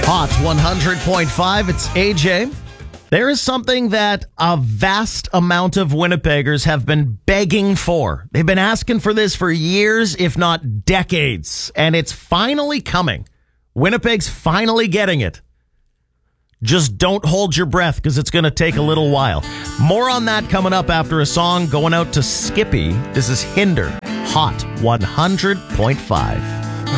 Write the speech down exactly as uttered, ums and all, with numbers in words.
Hot one hundred point five, it's A J. There is something that a vast amount of Winnipeggers have been begging for. They've been asking for this for years, if not decades, and it's finally coming. Winnipeg's finally getting it. Just don't hold your breath because it's going to take a little while. More on that coming up after a song going out to Skippy. This is Hinder, Hot one hundred point five.